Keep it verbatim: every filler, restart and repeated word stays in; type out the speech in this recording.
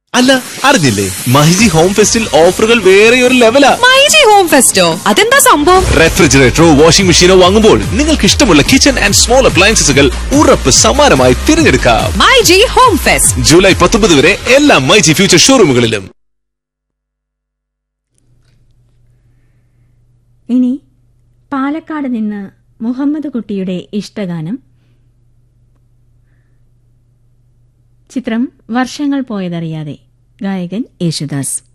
അല്ല, അറിഞ്ഞില്ലേ? മൈജി ഹോം ഫെസ്റ്റിൽ ഓഫറുകൾ വേറെ ഒരു ലെവലാ. മൈജി ഹോം ഫെസ്റ്റോ? അതെന്താ സംഭവം? റെഫ്രിജറേറ്ററോ വാഷിംഗ് മെഷീനോ വാങ്ങുമ്പോൾ നിങ്ങൾക്ക് ഇഷ്ടമുള്ള കിച്ചൺ ആൻഡ് സ്മോൾ അപ്ലയൻസസുകൾ ഉറപ്പ് സമ്മാനമായി തിരഞ്ഞെടുക്കാം. മൈജി ഹോം ഫെസ്റ്റ് ജൂലൈ പത്തൊമ്പത് വരെ എല്ലാ മൈജി ഫ്യൂച്ചർ ഷോറൂമുകളിലും. ഇനി പാലക്കാട് നിന്ന് മുഹമ്മദ് കുട്ടിയുടെ ഇഷ്ടഗാനം. ചിത്രം വർഷങ്ങൾ പോയതറിയാതെ. ഗായകൻ യേശുദാസ്.